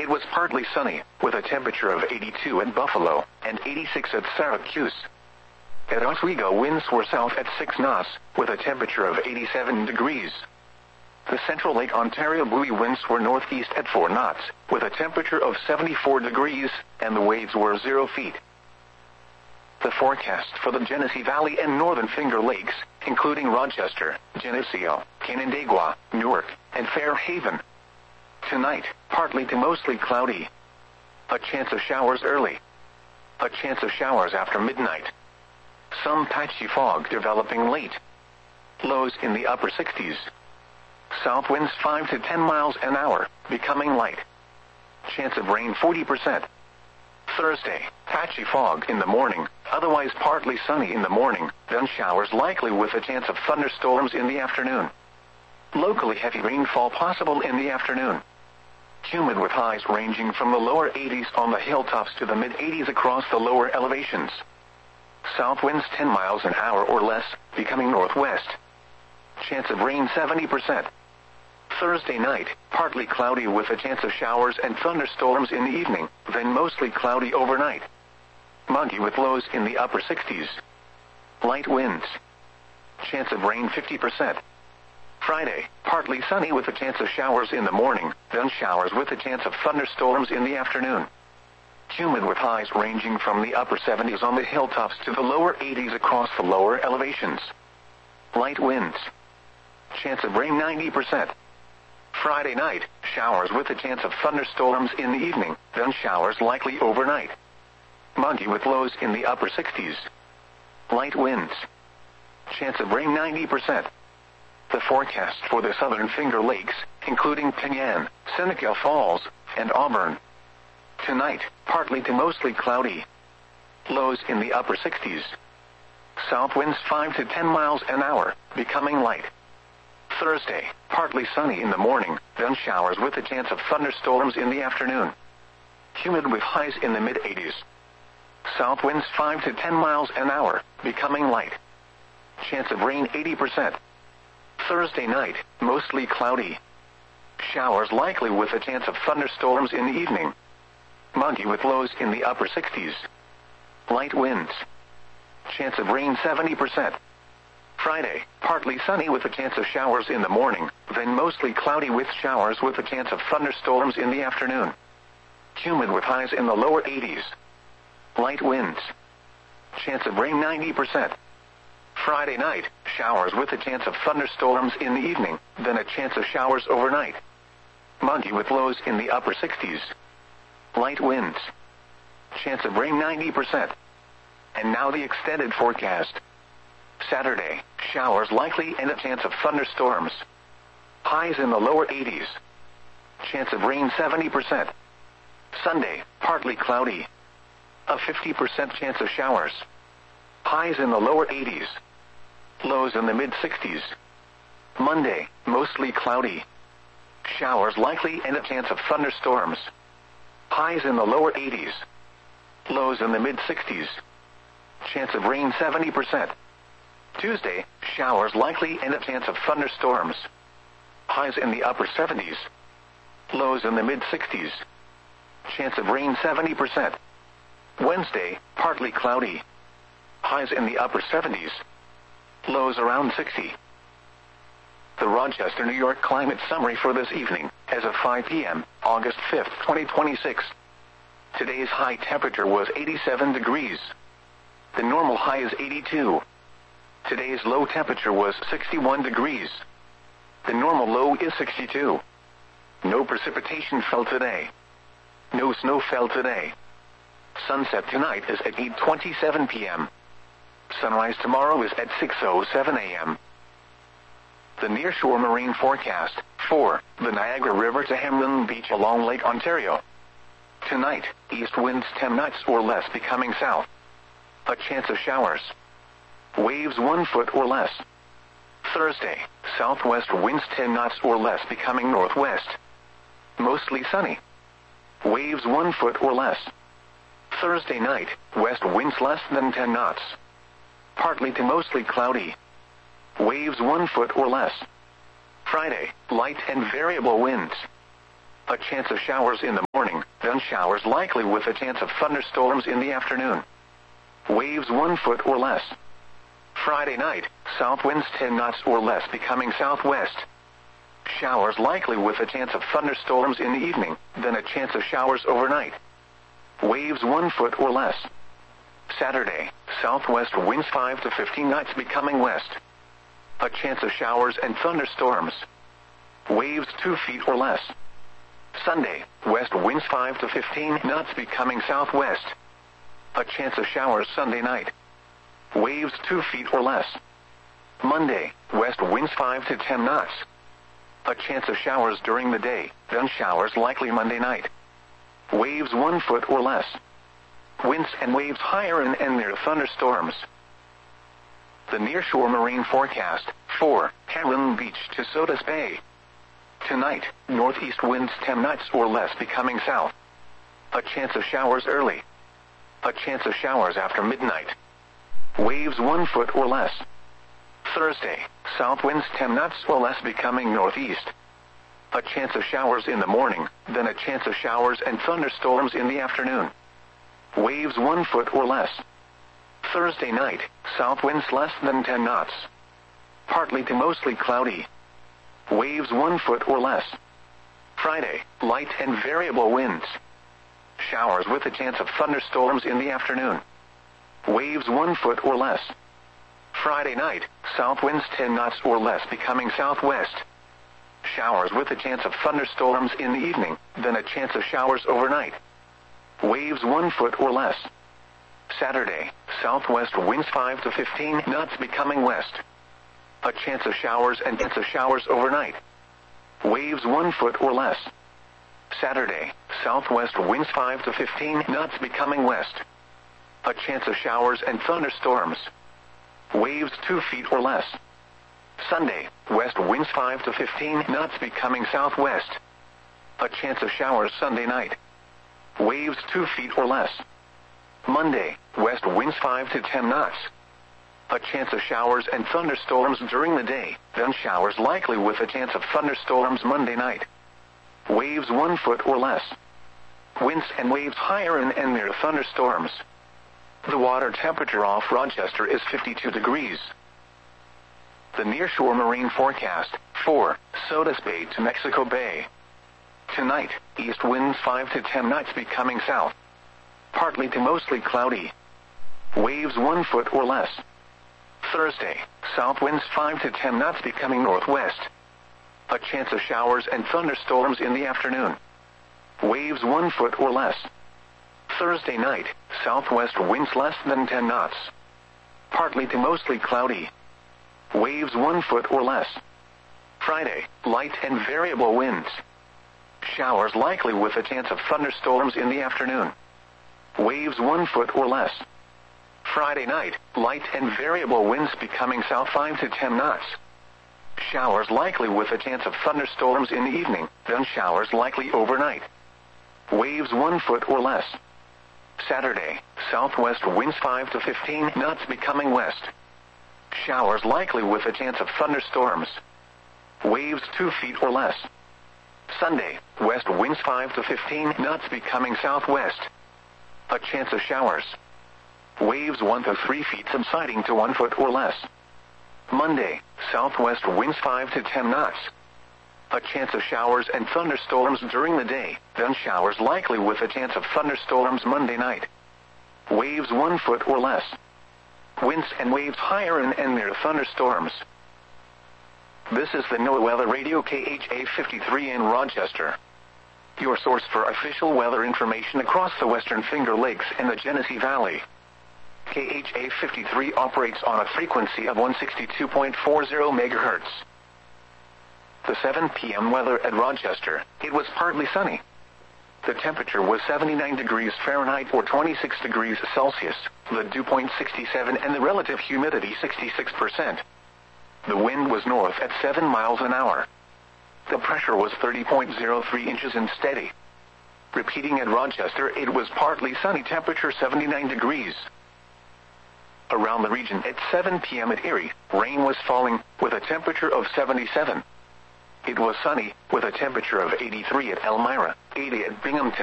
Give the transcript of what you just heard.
It was partly sunny, with a temperature of 82 at Buffalo and 86 at Syracuse. At Oswego, winds were south at 6 knots, with a temperature of 87 degrees. The Central Lake Ontario buoy winds were northeast at 4 knots, with a temperature of 74 degrees, and the waves were 0 feet. The forecast for the Genesee Valley and Northern Finger Lakes, including Rochester, Geneseo, Canandaigua, Newark, and Fairhaven. Tonight, partly to mostly cloudy. A chance of showers early. A chance of showers after midnight. Some patchy fog developing late. Lows in the upper 60s. South winds 5 to 10 miles an hour, becoming light. Chance of rain 40%. Thursday, patchy fog in the morning, otherwise partly sunny in the morning, then showers likely with a chance of thunderstorms in the afternoon. Locally heavy rainfall possible in the afternoon. Humid with highs ranging from the lower 80s on the hilltops to the mid-80s across the lower elevations. South winds 10 miles an hour or less, becoming northwest. Chance of rain 70%. Thursday night, partly cloudy with a chance of showers and thunderstorms in the evening, then mostly cloudy overnight. Muggy with lows in the upper 60s. Light winds. Chance of rain 50%. Friday, partly sunny with a chance of showers in the morning, then showers with a chance of thunderstorms in the afternoon. Humid with highs ranging from the upper 70s on the hilltops to the lower 80s across the lower elevations. Light winds. Chance of rain 90%. Friday night, showers with a chance of thunderstorms in the evening, then showers likely overnight. Muggy with lows in the upper 60s. Light winds. Chance of rain 90%. The forecast for the Southern Finger Lakes, including Penyan, Seneca Falls, and Auburn. Tonight, partly to mostly cloudy. Lows in the upper 60s. South winds 5 to 10 miles an hour, becoming light. Thursday, partly sunny in the morning, then showers with a chance of thunderstorms in the afternoon. Humid with highs in the mid-80s. South winds 5 to 10 miles an hour, becoming light. Chance of rain 80%. Thursday night, mostly cloudy. Showers likely with a chance of thunderstorms in the evening. Muggy with lows in the upper 60s. Light winds. Chance of rain 70%. Friday, partly sunny with a chance of showers in the morning, then mostly cloudy with showers with a chance of thunderstorms in the afternoon. Humid with highs in the lower 80s. Light winds. Chance of rain 90%. Friday night, showers with a chance of thunderstorms in the evening, then a chance of showers overnight. Muggy with lows in the upper 60s. Light winds. Chance of rain 90%. And now the extended forecast. Saturday, showers likely and a chance of thunderstorms. Highs in the lower 80s. Chance of rain 70%. Sunday, partly cloudy. A 50% chance of showers. Highs in the lower 80s. Lows in the mid-60s. Monday, mostly cloudy. Showers likely and a chance of thunderstorms. Highs in the lower 80s. Lows in the mid-60s. Chance of rain 70%. Tuesday, showers likely and a chance of thunderstorms. Highs in the upper 70s. Lows in the mid-60s. Chance of rain 70%. Wednesday, partly cloudy. Highs in the upper 70s. Lows around 60. The Rochester, New York climate summary for this evening, as of 5 p.m., August 5, 2026. Today's high temperature was 87 degrees. The normal high is 82. Today's low temperature was 61 degrees. The normal low is 62. No precipitation fell today. No snow fell today. Sunset tonight is at 8:27 p.m. Sunrise tomorrow is at 6:07 a.m. The nearshore marine forecast for the Niagara River to Hamlin Beach along Lake Ontario. Tonight, east winds 10 knots or less becoming south. A chance of showers. Waves 1 foot or less. Thursday, southwest winds 10 knots or less becoming northwest. Mostly sunny. Waves 1 foot or less. Thursday night, west winds less than 10 knots. Partly to mostly cloudy. Waves 1 foot or less. Friday, light and variable winds. A chance of showers in the morning, then showers likely with a chance of thunderstorms in the afternoon. Waves 1 foot or less. Friday night, south winds 10 knots or less becoming southwest. Showers likely with a chance of thunderstorms in the evening, then a chance of showers overnight. Waves 1 foot or less. Saturday, southwest winds 5 to 15 knots becoming west. A chance of showers and thunderstorms. Waves 2 feet or less. Sunday, west winds 5 to 15 knots becoming southwest. A chance of showers Sunday night. Waves 2 feet or less. Monday, west winds 5 to 10 knots. A chance of showers during the day, then showers likely Monday night. Waves 1 foot or less. Winds and waves higher and near thunderstorms. The nearshore marine forecast, 4, Heron Beach to Sodus Bay. Tonight, northeast winds 10 knots or less becoming south. A chance of showers early. A chance of showers after midnight. Waves 1 foot or less. Thursday, south winds 10 knots or less becoming northeast. A chance of showers in the morning, then a chance of showers and thunderstorms in the afternoon. Waves 1 foot or less. Thursday night, south winds less than 10 knots. Partly to mostly cloudy. Waves 1 foot or less. Friday, light and variable winds. Showers with a chance of thunderstorms in the afternoon. Waves 1 foot or less. Friday night, south winds 10 knots or less becoming southwest. Showers with a chance of thunderstorms in the evening, then a chance of showers overnight. Waves 1 foot or less. Saturday, southwest winds 5 to 15 knots becoming west. A chance of showers and chance of showers overnight. Waves 1 foot or less. Saturday, southwest winds 5 to 15 knots becoming west. A chance of showers and thunderstorms. Waves 2 feet or less. Sunday, west winds 5 to 15 knots becoming southwest. A chance of showers Sunday night. Waves 2 feet or less. Monday, west winds 5 to 10 knots. A chance of showers and thunderstorms during the day, then showers likely with a chance of thunderstorms Monday night. Waves 1 foot or less. Winds and waves higher and near thunderstorms. The water temperature off Rochester is 52 degrees. The nearshore marine forecast, 4, Sodus Bay to Mexico Bay. Tonight, east winds 5 to 10 knots becoming south. Partly to mostly cloudy. Waves 1 foot or less. Thursday, south winds 5 to 10 knots becoming northwest. A chance of showers and thunderstorms in the afternoon. Waves 1 foot or less. Thursday night, southwest winds less than 10 knots. Partly to mostly cloudy. Waves 1 foot or less. Friday, light and variable winds. Showers likely with a chance of thunderstorms in the afternoon. Waves 1 foot or less. Friday night, light and variable winds becoming south 5 to 10 knots. Showers likely with a chance of thunderstorms in the evening, then showers likely overnight. Waves 1 foot or less. Saturday, southwest winds 5 to 15 knots becoming west. Showers likely with a chance of thunderstorms. Waves 2 feet or less. Sunday, west winds 5 to 15 knots becoming southwest. A chance of showers. Waves 1 to 3 feet subsiding to 1 foot or less. Monday, southwest winds 5 to 10 knots. A chance of showers and thunderstorms during the day, then showers likely with a chance of thunderstorms Monday night. Waves 1 foot or less. Winds and waves higher and near thunderstorms. This is the NOAA Weather Radio KHA 53 in Rochester. Your source for official weather information across the Western Finger Lakes and the Genesee Valley. KHA 53 operates on a frequency of 162.40 MHz. The 7 p.m. weather at Rochester, it was partly sunny. The temperature was 79 degrees Fahrenheit or 26 degrees Celsius, the dew point 67 and the relative humidity 66%. The wind was north at 7 miles an hour. The pressure was 30.03 inches and steady. Repeating at Rochester, it was partly sunny, temperature 79 degrees. Around the region at 7 p.m. at Erie, rain was falling, with a temperature of 77. It was sunny, with a temperature of 83 at Elmira, 80 at Binghamton.